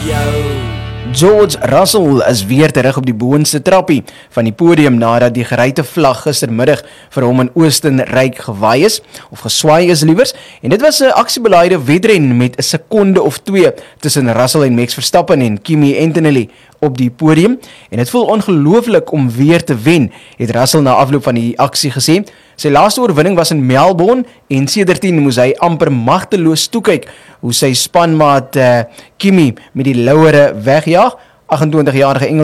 George Russell is weer terug op die boonste trappie van die podium nadat die geryte vlag gistermiddag vir hom in Oostenryk gewaai is, of geswaai is liewers, en dit was 'n aksiebelaide wedren met 'n sekonde of 2 tussen Russell en Max Verstappen en Kimi Antonelli op die podium, en dit voel ongelooflik om weer te wen, het Russell na afloop van die aksie gesê. Sy laaste oorwinning was in Melbourne en sedertdien moes hy amper magteloos toekyk hoe sy spanmaat Kimi met die lauwere wegjaag. 28-jarige Engels